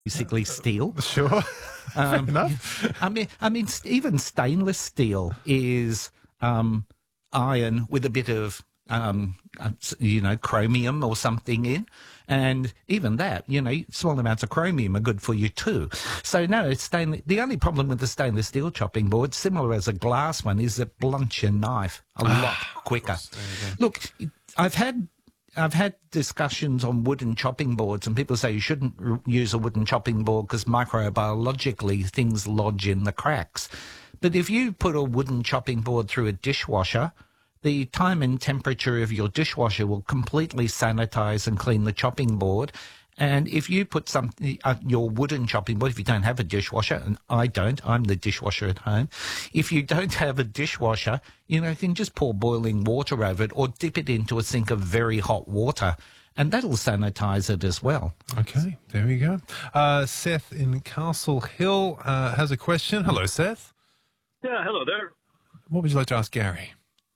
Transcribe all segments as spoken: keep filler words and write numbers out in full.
basically steel. Sure. Fair Um, enough. I mean, I mean, st- even stainless steel is um, iron with a bit of, um, uh, s- you know, chromium or something in, and even that, you know, small amounts of chromium are good for you too. So no, it's stainless. The only problem with the stainless steel chopping board, similar as a glass one, is it blunts your knife a lot quicker. Look, I've had I've had discussions on wooden chopping boards, and people say you shouldn't r- use a wooden chopping board because microbiologically things lodge in the cracks. But if you put a wooden chopping board through a dishwasher, the time and temperature of your dishwasher will completely sanitize and clean the chopping board. And if you put some uh, your wooden chopping board, if you don't have a dishwasher, and I don't, I'm the dishwasher at home. If you don't have a dishwasher, you know, you can just pour boiling water over it or dip it into a sink of very hot water, and that'll sanitize it as well. Okay, there we go. Uh, Seth in Castle Hill uh, has a question. Hello, Seth. Yeah, hello there. What would you like to ask Gary?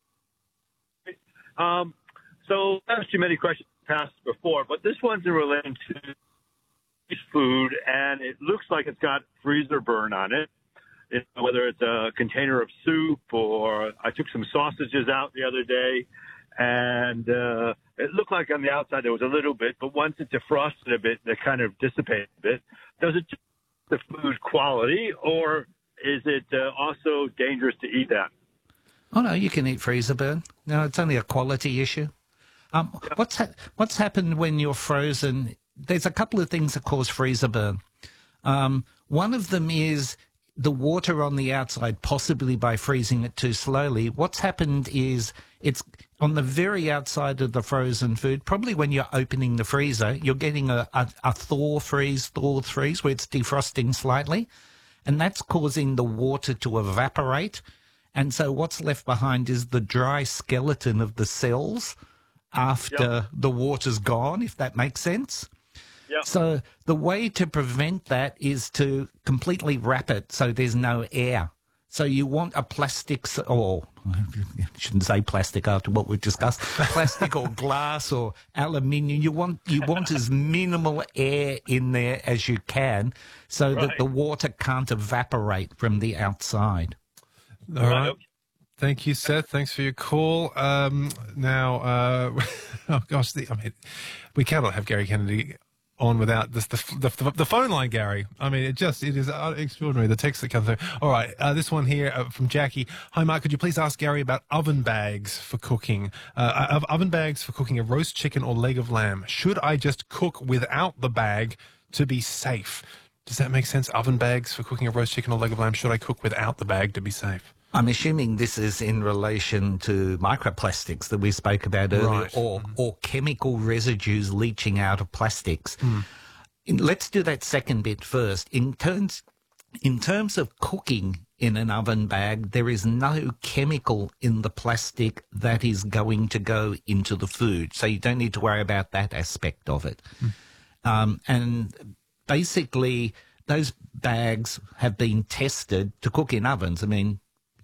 Um, so I've asked you many questions past before, but this one's in relation to food, and it looks like it's got freezer burn on it. It, whether it's a container of soup or I took some sausages out the other day, and uh, it looked like on the outside there was a little bit, but once it defrosted a bit, it kind of dissipated a bit. Does it change the food quality, or is it uh, also dangerous to eat that? Oh no, you can eat freezer burn. No, it's only a quality issue. Um, what's ha- what's happened when you're frozen? There's a couple of things that cause freezer burn. Um, one of them is the water on the outside, possibly by freezing it too slowly. What's happened is it's on the very outside of the frozen food. Probably when you're opening the freezer, you're getting a, a, a thaw freeze, thaw freeze, where it's defrosting slightly, and that's causing the water to evaporate. And so what's left behind is the dry skeleton of the cells after Yep. the water's gone, if that makes sense. Yep. So the way to prevent that is to completely wrap it so there's no air. So you want a plastic, s- or I shouldn't say plastic after what we've discussed, plastic or glass or aluminium. You want you want as minimal air in there as you can so that Right. the water can't evaporate from the outside. All right. okay. Thank you, Seth. Thanks for your call. Um, now, uh, oh gosh, the, I mean, we cannot have Gary Kennedy on without this, the, the the phone line, Gary. I mean, it just it is extraordinary. The text that comes through. All right, uh, this one here uh, from Jackie. Hi, Mark. Could you please ask Gary about oven bags for cooking? Uh, of oven bags for cooking a roast chicken or leg of lamb. Should I just cook without the bag to be safe? Does that make sense? Oven bags for cooking a roast chicken or leg of lamb. Should I cook without the bag to be safe? I'm assuming this is in relation to microplastics that we spoke about earlier, Right. or or chemical residues leaching out of plastics. In- let's do that second bit first. In terms, in terms of cooking in an oven bag, there is no chemical in the plastic that is going to go into the food, so you don't need to worry about that aspect of it. Um, and basically, those bags have been tested to cook in ovens. I mean,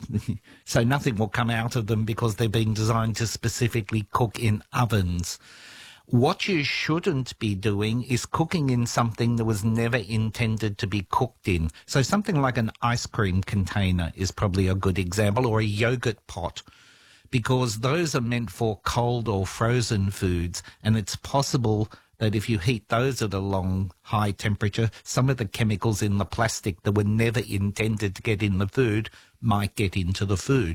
so nothing will come out of them because they're being designed to specifically cook in ovens. What you shouldn't be doing is cooking in something that was never intended to be cooked in. So something like an ice cream container is probably a good example, or a yogurt pot, because those are meant for cold or frozen foods, and it's possible that if you heat those at a long, high temperature, some of the chemicals in the plastic that were never intended to get in the food might get into the food.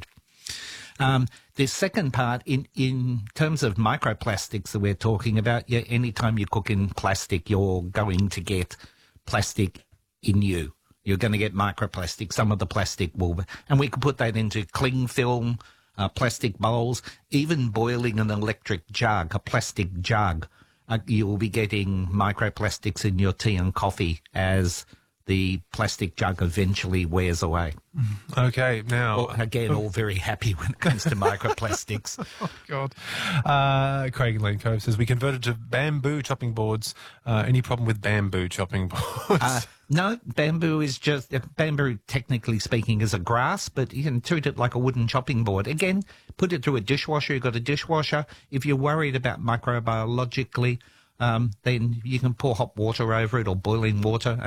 Um, the second part, in, in terms of microplastics that we're talking about, yeah, anytime you cook in plastic, you're going to get plastic in you. You're going to get microplastic. Some of the plastic will, and we can put that into cling film, uh, plastic bowls, even boiling an electric jug, a plastic jug. Uh, you will be getting microplastics in your tea and coffee as the plastic jug eventually wears away. Okay, now Well, again, all very happy when it comes to microplastics. Oh, God. Uh, Craig in Lane Cove says, we converted to bamboo chopping boards. Uh, any problem with bamboo chopping boards? Uh, no, bamboo is just, uh, bamboo technically speaking is a grass, but you can treat it like a wooden chopping board. Again, put it through a dishwasher. You've got a dishwasher. If you're worried about microbiologically, um, then you can pour hot water over it or boiling water